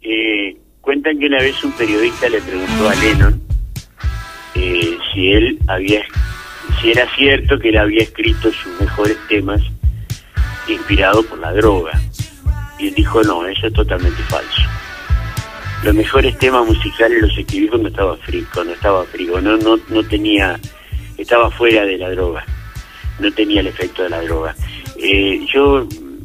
Cuentan que una vez un periodista le preguntó a Lennon si era cierto que él había escrito sus mejores temas inspirado por la droga. Y él dijo, no, eso es totalmente falso. Los mejores temas musicales los escribí cuando estaba frío, no tenía, estaba fuera de la droga, no tenía el efecto de la droga. Yo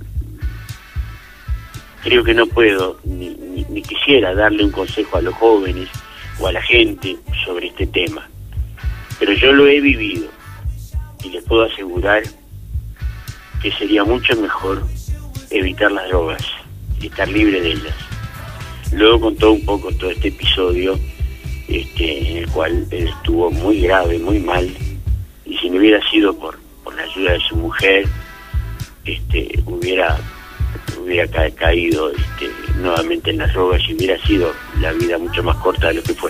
creo que no puedo ni quisiera darle un consejo a los jóvenes o a la gente sobre este tema, pero yo lo he vivido y les puedo asegurar que sería mucho mejor evitar las drogas y estar libre de ellas. Luego contó un poco todo este episodio en el cual él estuvo muy grave, muy mal, y si no hubiera sido por la ayuda de su mujer, hubiera caído nuevamente en las drogas y hubiera sido la vida mucho más corta de lo que fue.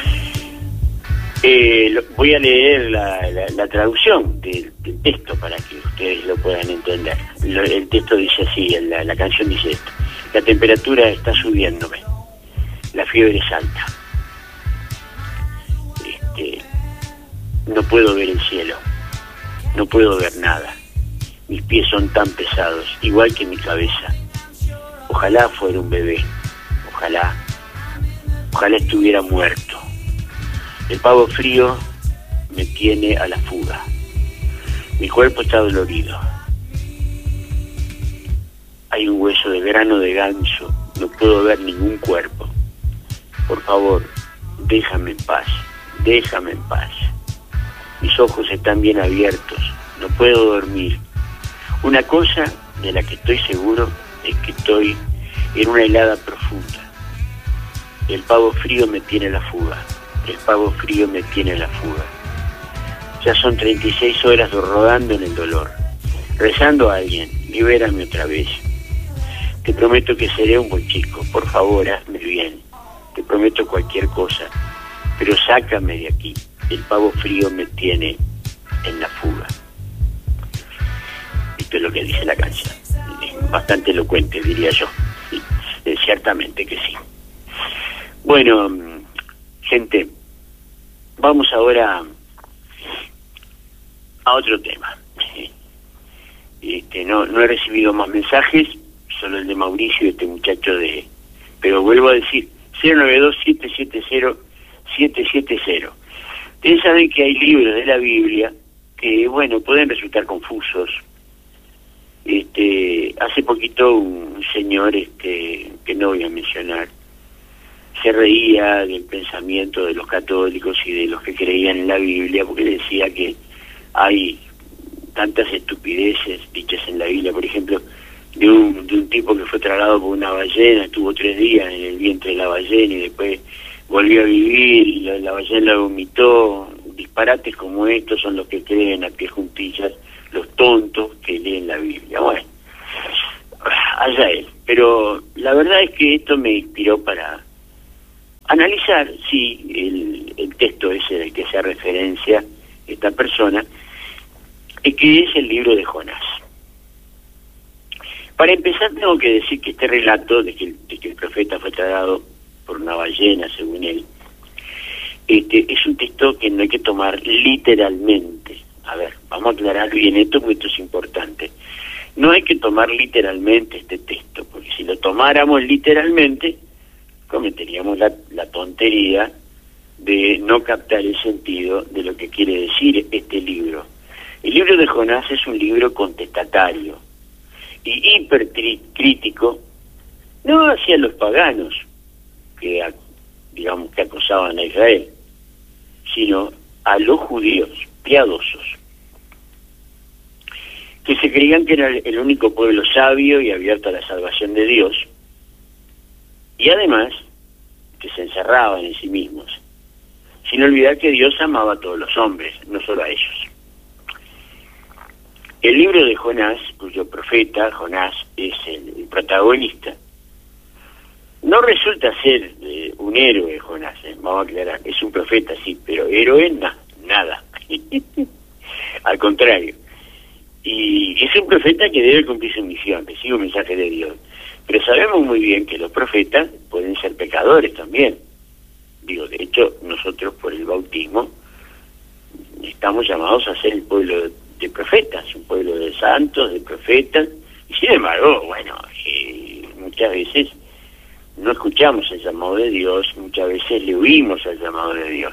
Voy a leer la traducción del texto para que ustedes lo puedan entender. El texto dice así, la canción dice esto: la temperatura está subiéndome, la fiebre es alta, no puedo ver el cielo, no puedo ver nada, mis pies son tan pesados, igual que mi cabeza. Ojalá fuera un bebé, ojalá estuviera muerto. El pavo frío me tiene a la fuga. Mi cuerpo está dolorido. Hay un hueso de grano de ganso. No puedo ver ningún cuerpo. Por favor, déjame en paz. Déjame en paz. Mis ojos están bien abiertos. No puedo dormir. Una cosa de la que estoy seguro es que estoy en una helada profunda. El pavo frío me tiene a la fuga. El pavo frío me tiene a la fuga. Ya son 36 horas rodando en el dolor, rezando a alguien, libérame otra vez. Te prometo que seré un buen chico, por favor, hazme bien. Te prometo cualquier cosa, pero sácame de aquí. El pavo frío me tiene en la fuga. Esto es lo que dice la canción. Es bastante elocuente, diría yo. Sí, ciertamente que sí. Bueno, gente, vamos ahora a otro tema. No he recibido más mensajes, solo el de Mauricio y este muchacho pero vuelvo a decir, 092-770-770. Ustedes saben que hay libros de la Biblia que, bueno, pueden resultar confusos. Hace poquito un señor, que no voy a mencionar, se reía del pensamiento de los católicos y de los que creían en la Biblia, porque decía que hay tantas estupideces dichas en la Biblia, por ejemplo, de un tipo que fue tragado por una ballena, estuvo 3 días en el vientre de la ballena y después volvió a vivir y la ballena lo vomitó. Disparates como estos son los que creen a pie juntillas los tontos que leen la Biblia. Bueno, allá él. Pero la verdad es que esto me inspiró para analizar, sí, el texto ese del que hace referencia esta persona, que es el libro de Jonás. Para empezar, tengo que decir que este relato de que el profeta fue tragado por una ballena, según él, es un texto que no hay que tomar literalmente. A ver, vamos a aclarar bien esto, porque esto es importante. No hay que tomar literalmente este texto, porque si lo tomáramos literalmente, cometeríamos la tontería de no captar el sentido de lo que quiere decir este libro. El libro de Jonás es un libro contestatario y hipercrítico, no hacia los paganos que acosaban a Israel, sino a los judíos piadosos, que se creían que era el único pueblo sabio y abierto a la salvación de Dios, y además que se encerraban en sí mismos, sin olvidar que Dios amaba a todos los hombres, no solo a ellos. El libro de Jonás, cuyo profeta, Jonás, es el protagonista, no resulta ser un héroe, Jonás, vamos a aclarar, es un profeta, sí, pero héroe nada. Al contrario. Y es un profeta que debe cumplir su misión, recibe un mensaje de Dios. Pero sabemos muy bien que los profetas pueden ser pecadores también. Digo, de hecho, nosotros por el bautismo estamos llamados a ser el pueblo de profetas, un pueblo de santos, de profetas, y sin embargo, bueno, muchas veces no escuchamos el llamado de Dios, muchas veces le huimos al llamado de Dios.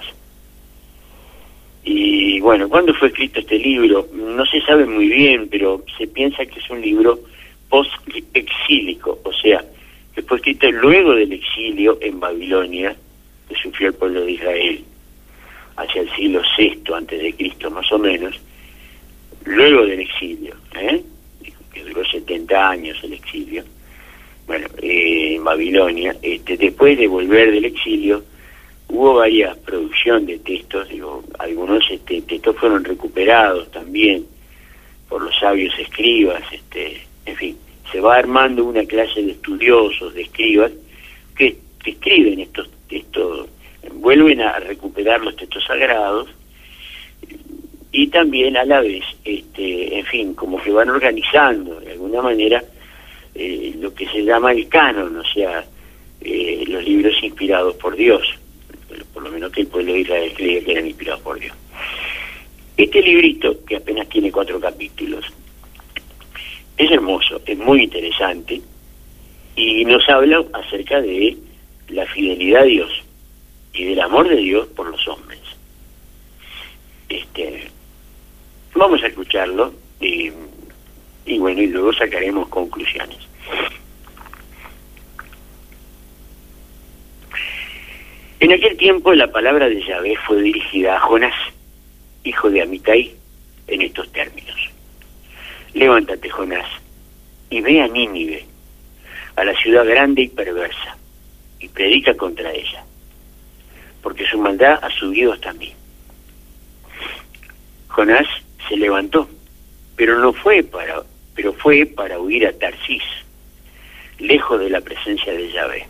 Y bueno, ¿cuándo fue escrito este libro? No se sabe muy bien, pero se piensa que es un libro post-exílico, o sea, que fue escrito luego del exilio en Babilonia que sufrió el pueblo de Israel, hacia el siglo VI antes de Cristo más o menos, luego del exilio, que duró 70 años el exilio, bueno, en Babilonia. Después de volver del exilio, hubo varias producción de textos, digo, algunos textos fueron recuperados también por los sabios escribas, en fin, se va armando una clase de estudiosos, de escribas, que escriben estos textos, vuelven a recuperar los textos sagrados, y también a la vez, en fin, como que van organizando de alguna manera lo que se llama el canon, o sea, los libros inspirados por Dios, por lo menos que el pueblo de Israel creía que eran inspirados por Dios. Este librito, que apenas tiene 4 capítulos, es hermoso, es muy interesante, y nos habla acerca de la fidelidad a Dios y del amor de Dios por los hombres. Vamos a escucharlo y bueno, y luego sacaremos conclusiones. En aquel tiempo la palabra de Yahvé fue dirigida a Jonás, hijo de Amitai, en estos términos: levántate, Jonás, y ve a Nínive, a la ciudad grande y perversa, y predica contra ella, porque su maldad ha subido hasta mí. Jonás se levantó, pero fue para huir a Tarsis, lejos de la presencia de Yahvé.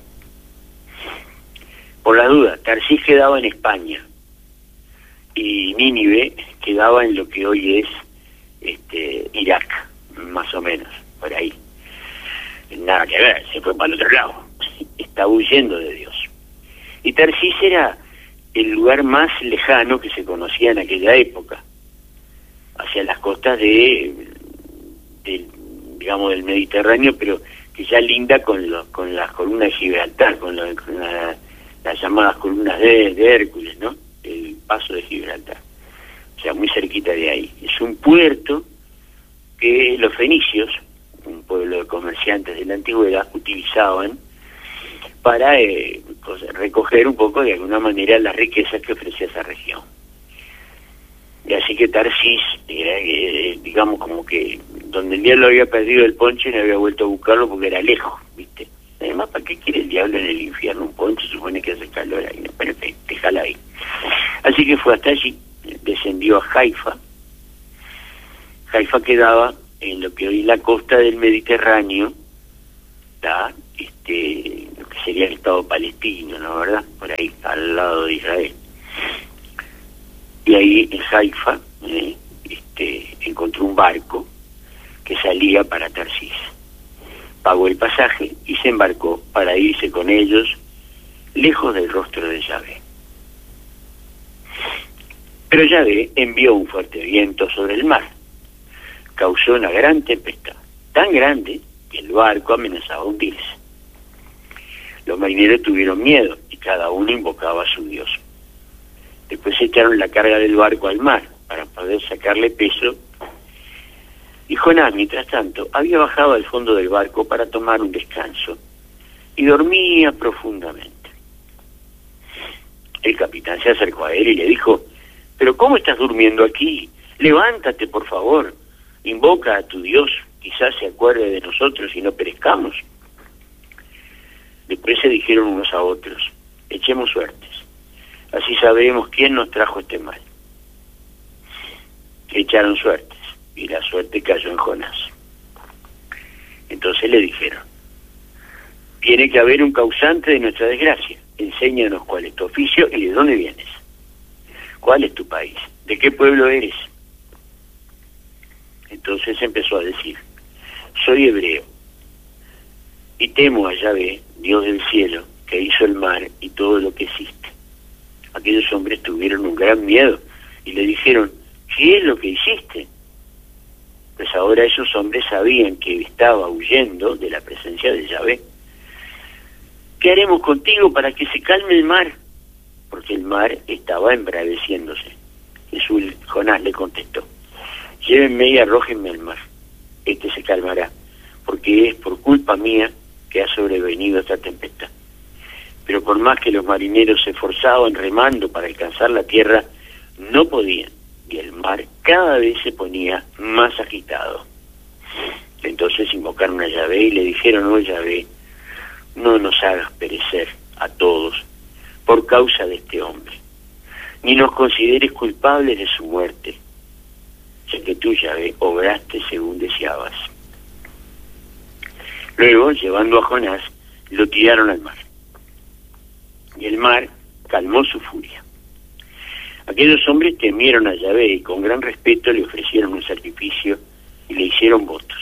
Por la duda, Tarsis quedaba en España y Nínive quedaba en lo que hoy es Irak, más o menos, por ahí. Nada que ver, se fue para el otro lado. Estaba huyendo de Dios. Y Tarsis era el lugar más lejano que se conocía en aquella época, hacia las costas digamos, del Mediterráneo, pero que ya linda con las columnas de Gibraltar, con las llamadas columnas de Hércules, ¿no? El paso de Gibraltar. O sea, muy cerquita de ahí. Es un puerto que los fenicios, un pueblo de comerciantes de la antigüedad, utilizaban para recoger un poco, de alguna manera, las riquezas que ofrecía esa región. Y así que Tarsis era, digamos, como que donde el diablo había perdido el poncho y no había vuelto a buscarlo porque era lejos, ¿viste? Además, ¿para qué quiere el diablo en el infierno un poncho? Supone que hace calor ahí, ¿no? Bueno, déjala ahí. Así que fue hasta allí, descendió a Haifa. Haifa quedaba en lo que hoy es la costa del Mediterráneo, ¿tá? Lo que sería el Estado palestino, ¿no? ¿Verdad? Por ahí, al lado de Israel. Y ahí en Haifa encontró un barco que salía para Tarsis. Pagó el pasaje y se embarcó para irse con ellos lejos del rostro de Yahvé. Pero Yahvé envió un fuerte viento sobre el mar. Causó una gran tempestad, tan grande que el barco amenazaba hundirse. Los marineros tuvieron miedo y cada uno invocaba a su Dios. Después echaron la carga del barco al mar para poder sacarle peso, y Jonás, mientras tanto, había bajado al fondo del barco para tomar un descanso y dormía profundamente. El capitán se acercó a él y le dijo: ¿pero cómo estás durmiendo aquí? Levántate, por favor, invoca a tu Dios, quizás se acuerde de nosotros y no perezcamos. Después se dijeron unos a otros: echemos suertes, así sabremos quién nos trajo este mal. Echaron suertes, y la suerte cayó en Jonás. Entonces le dijeron: tiene que haber un causante de nuestra desgracia. Enséñanos cuál es tu oficio y de dónde vienes. ¿Cuál es tu país? ¿De qué pueblo eres? Entonces empezó a decir: soy hebreo, y temo a Yahvé, Dios del cielo, que hizo el mar y todo lo que existe. Aquellos hombres tuvieron un gran miedo y le dijeron, ¿qué es lo que hiciste? Pues ahora esos hombres sabían que estaba huyendo de la presencia de Yahvé. ¿Qué haremos contigo para que se calme el mar? Porque el mar estaba embraveciéndose. Jonás le contestó, llévenme y arrójenme al mar, este se calmará, porque es por culpa mía que ha sobrevenido esta tempestad. Pero por más que los marineros se esforzaban remando para alcanzar la tierra, no podían, y el mar cada vez se ponía más agitado. Entonces invocaron a Yahvé y le dijeron, oh Yahvé, no nos hagas perecer a todos por causa de este hombre, ni nos consideres culpables de su muerte, ya que tú, Yahvé, obraste según deseabas. Luego, llevando a Jonás, lo tiraron al mar, y el mar calmó su furia. Aquellos hombres temieron a Yahvé y con gran respeto le ofrecieron un sacrificio y le hicieron votos.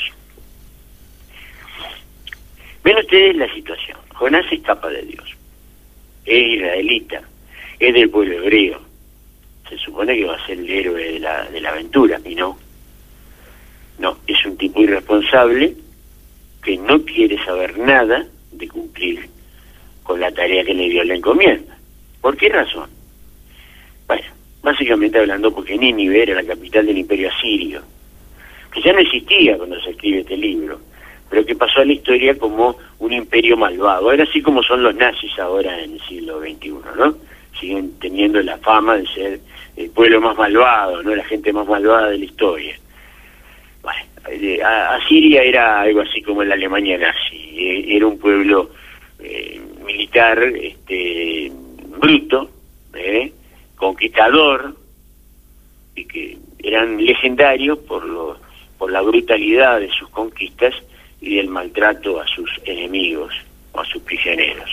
Ven ustedes la situación. Jonás escapa de Dios. Es israelita, es del pueblo hebreo. Se supone que va a ser el héroe de la aventura, y no. No, es un tipo irresponsable que no quiere saber nada de cumplir con la tarea que le dio la encomienda. ¿Por qué razón? Bueno, básicamente hablando porque Nínive era la capital del imperio asirio, que ya no existía cuando se escribe este libro, pero que pasó a la historia como un imperio malvado. Era así como son los nazis ahora en el siglo XXI, ¿no? Siguen teniendo la fama de ser el pueblo más malvado, ¿no? La gente más malvada de la historia. Bueno, Asiria era algo así como la Alemania nazi. Era un pueblo militar, bruto, conquistador, y que eran legendarios por la brutalidad de sus conquistas y del maltrato a sus enemigos o a sus prisioneros.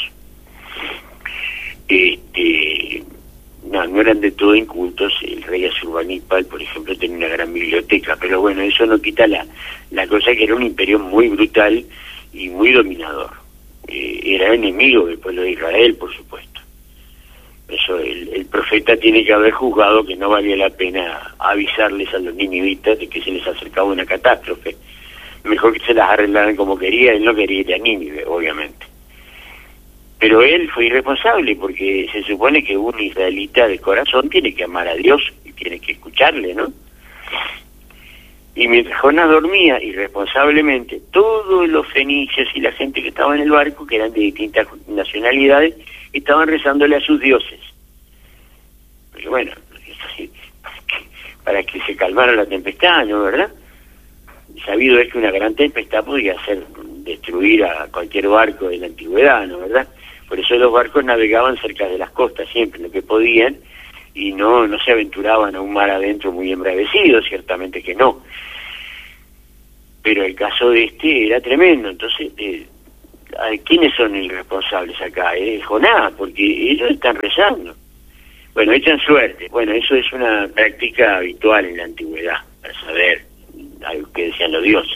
No eran de todo incultos. El rey Asurbanipal, por ejemplo, tenía una gran biblioteca, pero bueno, eso no quita la cosa que era un imperio muy brutal y muy dominador. Era enemigo del pueblo de Israel, por supuesto. Eso el profeta tiene que haber juzgado que no valía la pena avisarles a los ninivitas de que se les acercaba una catástrofe. Mejor que se las arreglaran como quería. Él no quería ir a Nínive, obviamente. Pero él fue irresponsable, porque se supone que un israelita de corazón tiene que amar a Dios y tiene que escucharle, ¿no? Y mientras Jonás dormía irresponsablemente, todos los fenicios y la gente que estaba en el barco, que eran de distintas nacionalidades, estaban rezándole a sus dioses. Pero bueno, para que se calmara la tempestad, ¿no? ¿Verdad? Sabido es que una gran tempestad podía hacer destruir a cualquier barco de la antigüedad, ¿no? ¿Verdad? Por eso los barcos navegaban cerca de las costas siempre, lo que podían, y no se aventuraban a un mar adentro muy embravecido, ciertamente que no. Pero el caso de era tremendo. Entonces, ¿quiénes son los responsables acá? Jonás, porque ellos están rezando. Bueno, echan suerte. Bueno, eso es una práctica habitual en la antigüedad, para saber algo que decían los dioses.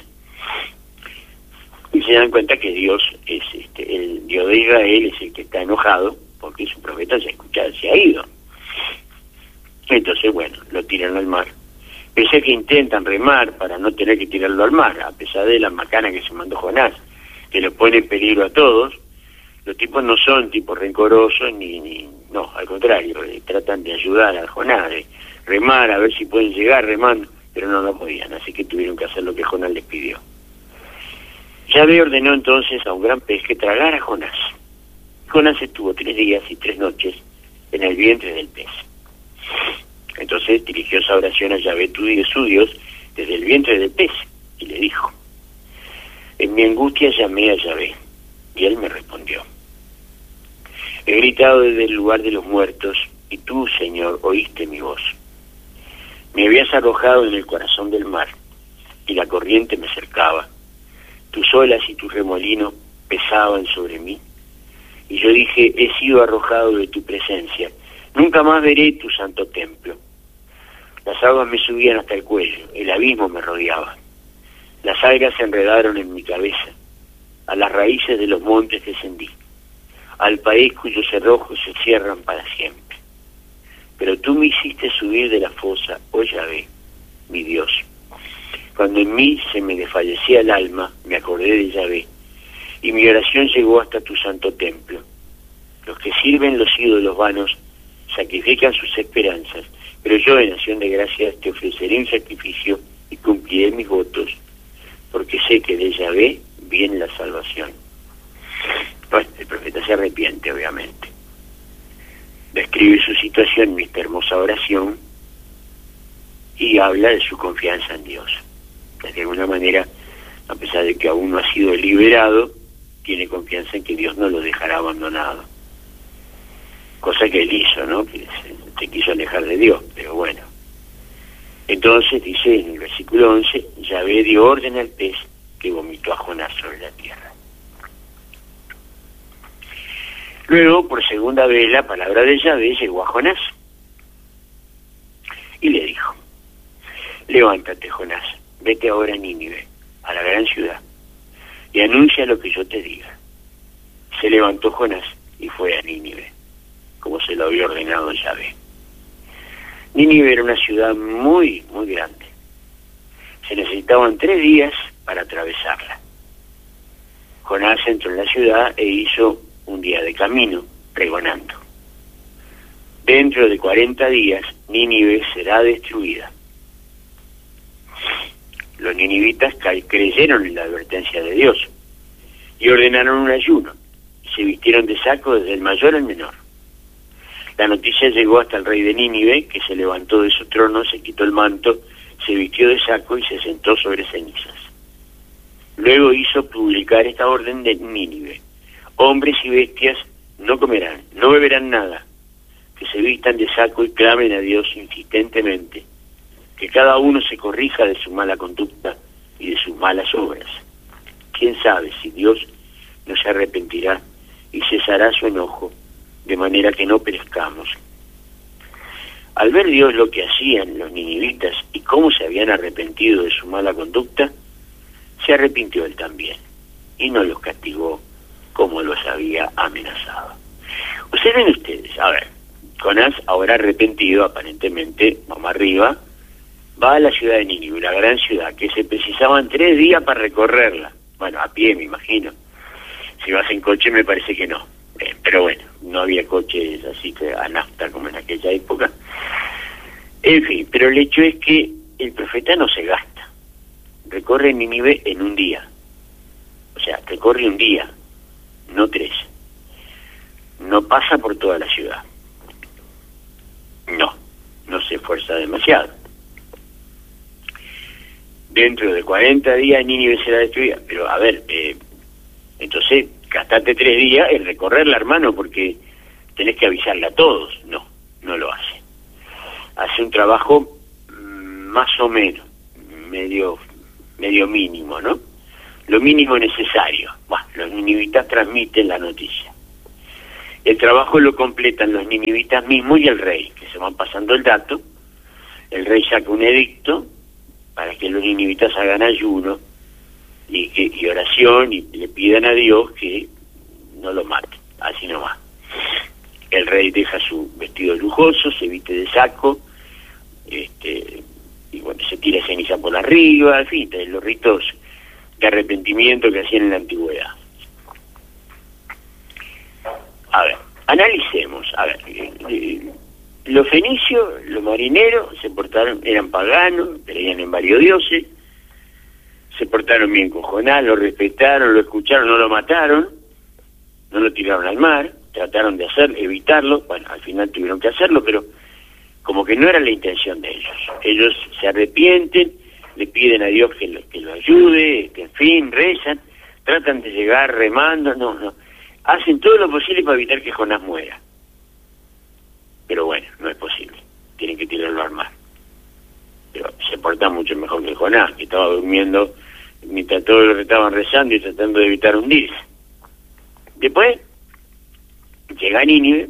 Y se dan cuenta que Dios es el Dios de Israel, es el que está enojado porque su profeta se ha ido. Entonces, bueno, lo tiran al mar. Pese a que intentan remar para no tener que tirarlo al mar, a pesar de la macana que se mandó Jonás, que lo pone en peligro a todos, los tipos no son tipos rencorosos, no, al contrario, tratan de ayudar a Jonás, de remar, a ver si pueden llegar remando, pero no podían, así que tuvieron que hacer lo que Jonás les pidió. Yahvé ordenó entonces a un gran pez que tragara a Jonás. Jonás estuvo 3 días y 3 noches en el vientre del pez. Entonces dirigió esa oración a Yahvé, su Dios, desde el vientre del pez, y le dijo: en mi angustia llamé a Yahvé, y él me respondió. He gritado desde el lugar de los muertos, y tú, Señor, oíste mi voz. Me habías arrojado en el corazón del mar, y la corriente me cercaba. Tus olas y tus remolinos pesaban sobre mí, y yo dije: he sido arrojado de tu presencia, nunca más veré tu santo templo. Las aguas me subían hasta el cuello, el abismo me rodeaba. Las algas se enredaron en mi cabeza. a las raíces de los montes descendí, al país cuyos cerrojos se cierran para siempre. Pero tú me hiciste subir de la fosa, oh Yahvé, mi Dios. Cuando en mí se me desfallecía el alma, me acordé de Yahvé, y mi oración llegó hasta tu santo templo. Los que sirven los ídolos vanos sacrifican sus esperanzas, pero yo en acción de gracias te ofreceré un sacrificio y cumpliré mis votos, porque sé que de Yahvé viene la salvación. Pues el profeta se arrepiente, obviamente. Describe su situación en esta hermosa oración y habla de su confianza en Dios. De alguna manera, a pesar de que aún no ha sido liberado, tiene confianza en que Dios no lo dejará abandonado. Cosa que él hizo, ¿no? Que se quiso alejar de Dios, pero bueno. Entonces dice en el versículo 11, Yahvé dio orden al pez que vomitó a Jonás sobre la tierra. Luego, por segunda vez, la palabra de Yahvé llegó a Jonás y le dijo: levántate, Jonás, vete ahora a Nínive, a la gran ciudad, y anuncia lo que yo te diga. Se levantó Jonás y fue a Nínive, como se lo había ordenado Yahvé. Nínive era una ciudad muy, muy grande. Se necesitaban 3 días para atravesarla. Jonás entró en la ciudad e hizo un día de camino, pregonando: dentro de 40 días Nínive será destruida. Los ninivitas creyeron en la advertencia de Dios y ordenaron un ayuno. Se vistieron de saco desde el mayor al menor. La noticia llegó hasta el rey de Nínive, que se levantó de su trono, se quitó el manto, se vistió de saco y se sentó sobre cenizas. Luego hizo publicar esta orden de Nínive: hombres y bestias no comerán, no beberán nada, que se vistan de saco y clamen a Dios insistentemente, que cada uno se corrija de su mala conducta y de sus malas obras. ¿Quién sabe si Dios no se arrepentirá y cesará su enojo, de manera que no perezcamos? Al ver Dios lo que hacían los ninivitas y cómo se habían arrepentido de su mala conducta, se arrepintió él también, y no los castigó como los había amenazado. Observen ustedes, a ver, Jonás, ahora arrepentido, aparentemente, vamos arriba, va a la ciudad de Nínive, la gran ciudad, que se precisaban 3 días para recorrerla. Bueno, a pie, me imagino. Si vas en coche, me parece que no. Pero bueno, no había coches así que a nafta como en aquella época. En fin, pero el hecho es que el profeta no se gasta. Recorre Nínive en un día. O sea, recorre un día, no 3. No pasa por toda la ciudad. No se esfuerza demasiado. Dentro de 40 días Nínive será destruida. Pero a ver, entonces gastate 3 días en recorrerla, hermano, porque tenés que avisarle a todos. No lo hace. Hace un trabajo más o menos, medio mínimo, ¿no? Lo mínimo necesario. Bueno, los ninivitas transmiten la noticia. El trabajo lo completan los ninivitas mismos y el rey, que se van pasando el dato. El rey saca un edicto para que los ninivitas hagan ayuno y oración y le pidan a Dios que no lo mate, así nomás. El rey deja su vestido lujoso, se viste de saco, y bueno, se tira ceniza por arriba, en fin, los ritos de arrepentimiento que hacían en la antigüedad. A ver, analicemos. A ver, los fenicios, los marineros, se portaron, eran paganos, creían en varios dioses, se portaron bien con Jonás, lo respetaron, lo escucharon, no lo mataron, no lo tiraron al mar, trataron de evitarlo, bueno, al final tuvieron que hacerlo, pero como que no era la intención de ellos. Ellos se arrepienten, le piden a Dios que lo ayude, que en fin, rezan, tratan de llegar remando, no, hacen todo lo posible para evitar que Jonás muera. Pero bueno, no es posible, tienen que tirarlo al mar. Pero se porta mucho mejor que Jonás, que estaba durmiendo mientras todos estaban rezando y tratando de evitar hundirse. Después llega a Nínive,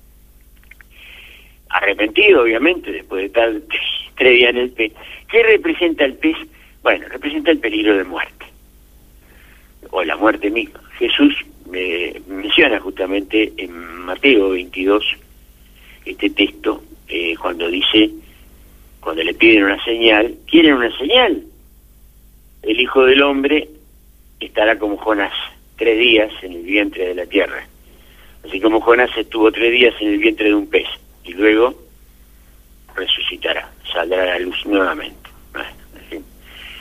arrepentido obviamente, después de estar 3 días en el pez. ¿Qué representa el pez? Bueno, representa el peligro de muerte. o la muerte misma. Jesús menciona justamente en Mateo 22 este texto, cuando dice, cuando le piden una señal, quieren una señal. El Hijo del Hombre estará como Jonás, 3 días en el vientre de la tierra. Así como Jonás estuvo 3 días en el vientre de un pez, y luego resucitará, saldrá a la luz nuevamente. Bueno, en fin.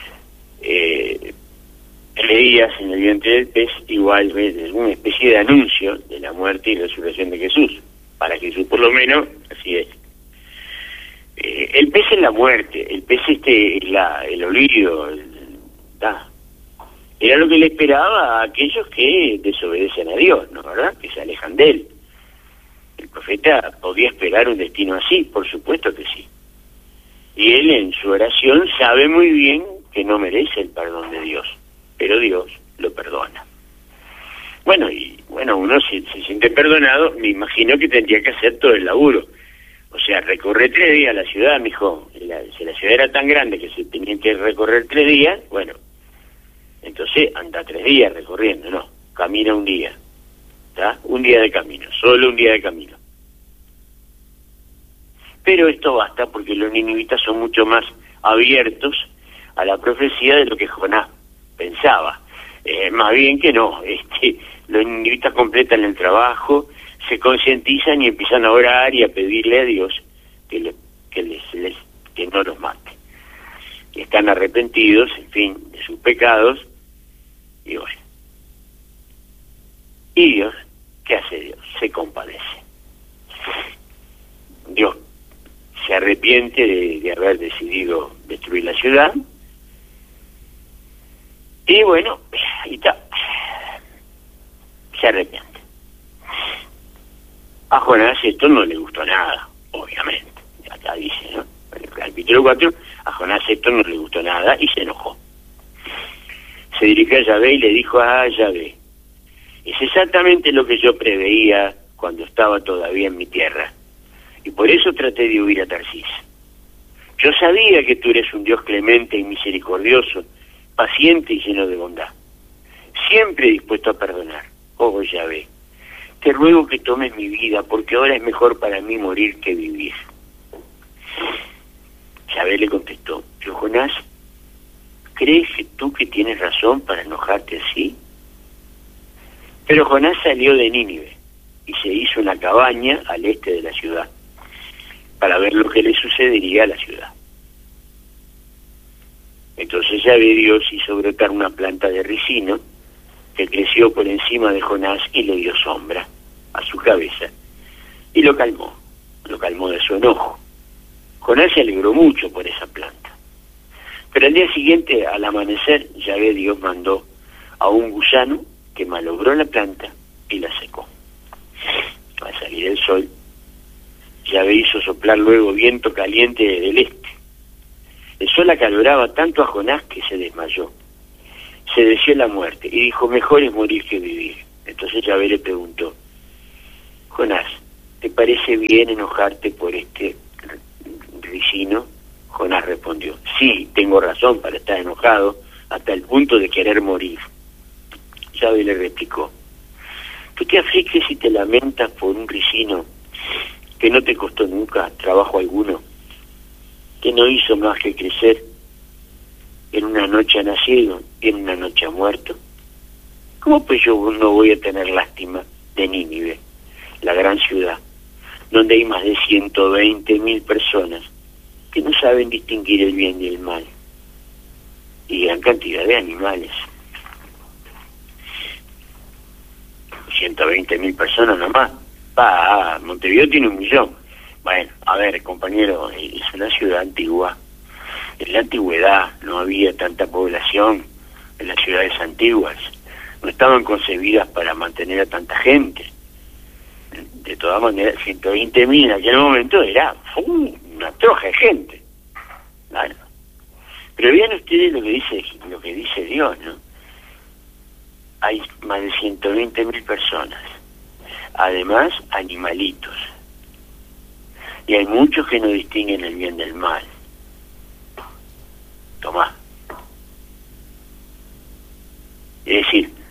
3 días en el vientre del pez, igual es una especie de anuncio de la muerte y resurrección de Jesús. Para Jesús, por lo menos, así es. El pez es la muerte, el pez es el olvido, era lo que le esperaba a aquellos que desobedecen a Dios, ¿no? ¿Verdad? Que se alejan de él. El profeta podía esperar un destino así, por supuesto que sí. Y él en su oración sabe muy bien que no merece el perdón de Dios, pero Dios lo perdona. Bueno, uno si se siente perdonado, me imagino que tendría que hacer todo el laburo. O sea, recorrer 3 días la ciudad, mijo. Si la ciudad era tan grande que se tenían que recorrer 3 días, bueno, entonces anda 3 días recorriendo, no, camina un día, ¿está? Un día de camino, solo un día de camino. Pero esto basta porque los ninivitas son mucho más abiertos a la profecía de lo que Jonás pensaba. Más bien que no, los ninivitas completan el trabajo, se concientizan y empiezan a orar y a pedirle a Dios que no los mate. Están arrepentidos, en fin, de sus pecados, y bueno. Y Dios, ¿qué hace Dios? Se compadece. Dios se arrepiente de haber decidido destruir la ciudad, y bueno, ahí está, se arrepiente. A Jonás esto no le gustó nada, obviamente, acá dice, ¿no? En el capítulo 4, a Jonás esto no le gustó nada y se enojó. Se dirigió a Yahvé y le dijo a Yahvé: es exactamente lo que yo preveía cuando estaba todavía en mi tierra, y por eso traté de huir a Tarsis. Yo sabía que tú eres un Dios clemente y misericordioso, paciente y lleno de bondad, siempre dispuesto a perdonar. Oh Yahvé, te ruego que tomes mi vida, porque ahora es mejor para mí morir que vivir. Yahvé le contestó: pero Jonás, ¿crees que tú que tienes razón para enojarte así? Pero Jonás salió de Nínive y se hizo una cabaña al este de la ciudad, para ver lo que le sucedería a la ciudad. Entonces Yahvé Dios hizo brotar una planta de ricino que creció por encima de Jonás y le dio sombra a su cabeza y lo calmó de su enojo. Jonás se alegró mucho por esa planta. Pero al día siguiente, al amanecer, Yahvé Dios mandó a un gusano que malogró la planta y la secó. Al salir el sol, Yahvé hizo soplar luego viento caliente del este. El sol acaloraba tanto a Jonás que se desmayó. Se deseó la muerte y dijo: mejor es morir que vivir. Entonces Yahvé le preguntó: Jonás, ¿te parece bien enojarte por este ricino? Jonás respondió: sí, tengo razón para estar enojado hasta el punto de querer morir. Yahvé le replicó: ¿tú te afliges y te lamentas por un ricino que no te costó nunca trabajo alguno, que no hizo más que crecer? En una noche ha nacido y en una noche ha muerto. ¿Cómo pues yo no voy a tener lástima de Nínive, la gran ciudad, donde hay más de 120.000 personas que no saben distinguir el bien y el mal, y gran cantidad de animales? 120.000 personas nomás. Montevideo tiene 1 millón. Bueno, a ver, compañero, es una ciudad antigua. En la antigüedad no había tanta población en las ciudades antiguas. No estaban concebidas para mantener a tanta gente. De todas maneras, 120.000 en aquel momento era una troja de gente. Claro. Pero vean ustedes lo que dice Dios, ¿no? Hay más de 120.000 personas. Además, animalitos. Y hay muchos que no distinguen el bien del mal. Tomá. Es decir,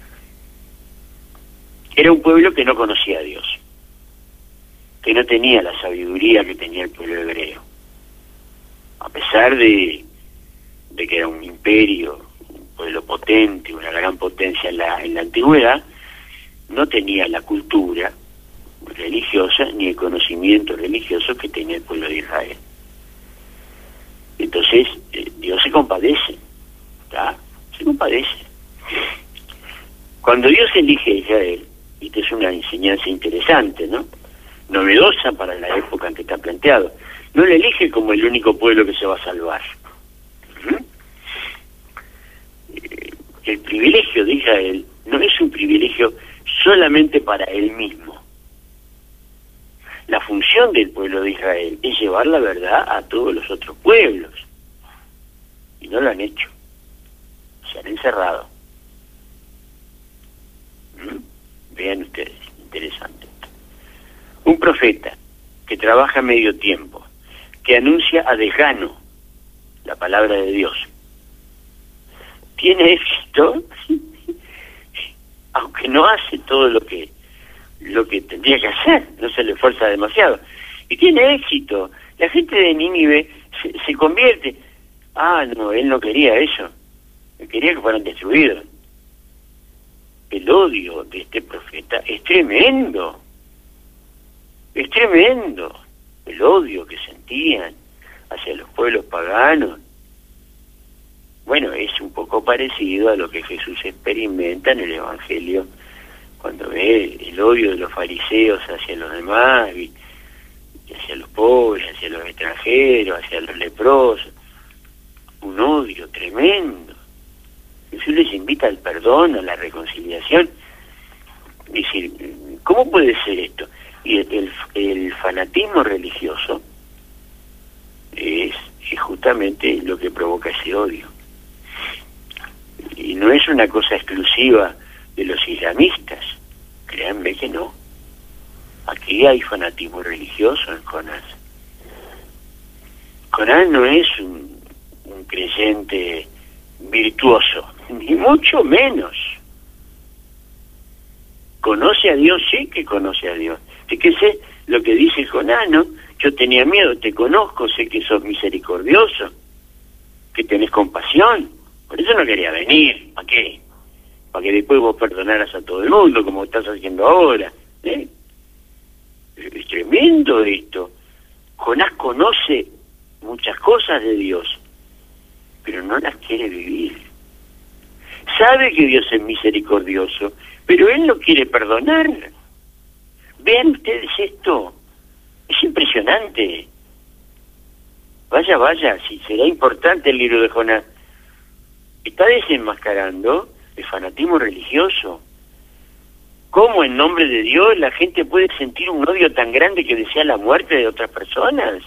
Era un pueblo que no conocía a Dios, que no tenía la sabiduría que tenía el pueblo hebreo. A pesar de que era un imperio, un pueblo potente, una gran potencia en la antigüedad, no tenía la cultura religiosa ni el conocimiento religioso que tenía el pueblo de Israel. Entonces, Dios se compadece, ¿tá? Se compadece. Cuando Dios elige a Israel, y esta es una enseñanza interesante, ¿no? Novedosa para la época en que está planteado, no le elige como el único pueblo que se va a salvar. El privilegio de Israel no es un privilegio solamente para él mismo. La función del pueblo de Israel es llevar la verdad a todos los otros pueblos. Y no lo han hecho. Se han encerrado. Vean ustedes, interesante. Un profeta que trabaja medio tiempo, que anuncia a desgano la palabra de Dios, tiene éxito, aunque no hace todo lo que tendría que hacer, no se le esfuerza demasiado, y tiene éxito. La gente de Nínive se convierte. No, él no quería eso, él quería que fueran destruidos. El odio de este profeta es tremendo, el odio que sentían hacia los pueblos paganos. Bueno, es un poco parecido a lo que Jesús experimenta en el Evangelio, cuando ve el odio de los fariseos hacia los demás, y hacia los pobres, hacia los extranjeros, hacia los leprosos. Un odio tremendo. Jesús les invita al perdón, a la reconciliación. Es decir, ¿cómo puede ser esto? Y el fanatismo religioso es justamente lo que provoca ese odio. Y no es una cosa exclusiva de los islamistas, créanme que no. Aquí hay fanatismo religioso en Jonás. Jonás no es un creyente virtuoso, ni mucho menos. ¿Conoce a Dios? Sí que conoce a Dios. Fíjese lo que dice Jonás, ¿no? Yo tenía miedo, te conozco, sé que sos misericordioso, que tenés compasión. Por eso no quería venir. ¿Para qué? Para que después vos perdonaras a todo el mundo, como estás haciendo ahora. Es tremendo esto. Jonás conoce muchas cosas de Dios, pero no las quiere vivir. Sabe que Dios es misericordioso, pero él no quiere perdonar. Vean ustedes esto. Es impresionante. Vaya, si será importante el libro de Jonás. Está desenmascarando el fanatismo religioso. ¿Cómo en nombre de Dios la gente puede sentir un odio tan grande que desea la muerte de otras personas?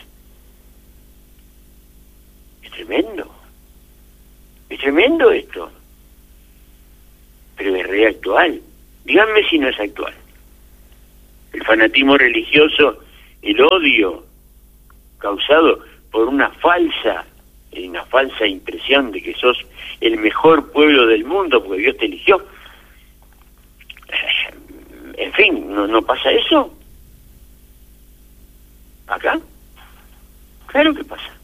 Es tremendo. Es tremendo esto. Pero es re actual. Díganme si no es actual. El fanatismo religioso, el odio causado por una falsa impresión de que sos el mejor pueblo del mundo porque Dios te eligió. En fin, ¿no pasa eso? ¿Acá? Claro que pasa.